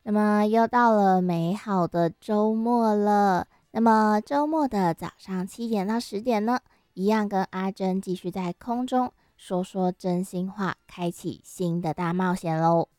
那么又到了美好的周末了。那么周末的早上7点到10点呢，一样跟阿珍继续在空中说说真心话，开启新的大冒险喽。